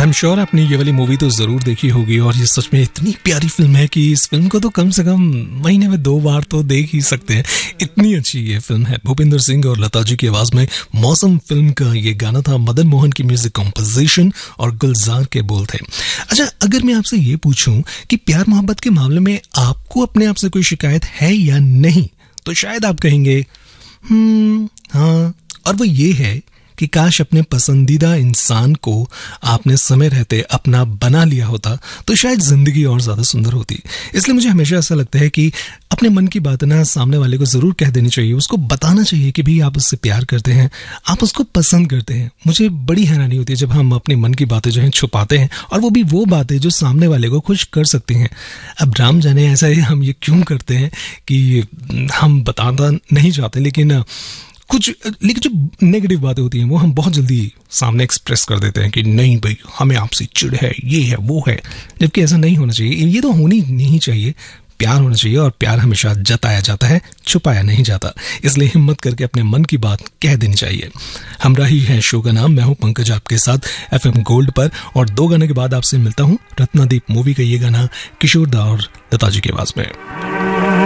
I am sure आपने ये वाली मूवी तो जरूर देखी होगी और ये सच में इतनी प्यारी फिल्म है कि इस फिल्म को तो कम से कम महीने में 2 बार तो देख ही सकते हैं, इतनी अच्छी ये फिल्म है। भूपिंदर सिंह और लता जी की आवाज में मौसम फिल्म का ये गाना था, मदन मोहन की म्यूजिक कॉम्पोजिशन और गुलजार के बोल थे। अच्छा, अगर मैं आपसे ये पूछूं कि प्यार मोहब्बत के मामले में आपको अपने आप से कोई शिकायत है या नहीं, तो शायद आप कहेंगे हाँ, और वो ये है कि काश अपने पसंदीदा इंसान को आपने समय रहते अपना बना लिया होता तो शायद जिंदगी और ज्यादा सुंदर होती। इसलिए मुझे हमेशा ऐसा लगता है कि अपने मन की बात ना सामने वाले को जरूर कह देनी चाहिए, उसको बताना चाहिए कि भाई आप उससे प्यार करते हैं, आप उसको पसंद करते हैं। मुझे बड़ी हैरानी होती है जब हम अपने मन की बातें जो हैं छुपाते हैं, और वो भी वो बातें जो सामने वाले को खुश कर सकती हैं। अब राम जाने ऐसा ही हम ये क्यों करते हैं कि हम बताना नहीं चाहते, लेकिन जो नेगेटिव बातें होती हैं वो हम बहुत जल्दी सामने एक्सप्रेस कर देते हैं कि नहीं भाई हमें आपसे चिढ़ है, ये है वो है, जबकि ऐसा नहीं होना चाहिए। ये तो होनी नहीं चाहिए, प्यार होना चाहिए, और प्यार हमेशा जताया जाता है, छुपाया नहीं जाता। इसलिए हिम्मत करके अपने मन की बात कह देनी चाहिए। हमरा ही है शो का नाम, मैं हूं पंकज आपके साथ FM गोल्ड पर, और 2 गाने के बाद आपसे मिलता हूं। रत्नादीप मूवी का ये गाना किशोर दा और लता जी की आवाज में।